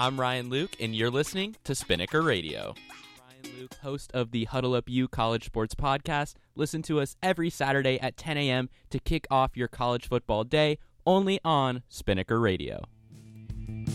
I'm Ryan Luke, and you're listening to Spinnaker Radio. Ryan Luke, host of the Huddle Up U College Sports Podcast. Listen to us every Saturday at 10 a.m. to kick off your college football day, only on Spinnaker Radio.